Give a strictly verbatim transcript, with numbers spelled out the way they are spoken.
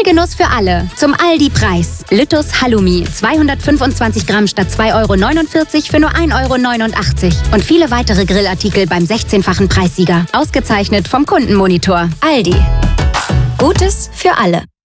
Genuss für alle. Zum Aldi-Preis. Lüttus Halloumi. zweihundertfünfundzwanzig Gramm statt zwei Euro neunundvierzig für nur ein Euro neunundachtzig. Und viele weitere Grillartikel beim sechzehnfachen Preissieger. Ausgezeichnet vom Kundenmonitor. Aldi. Gutes für alle.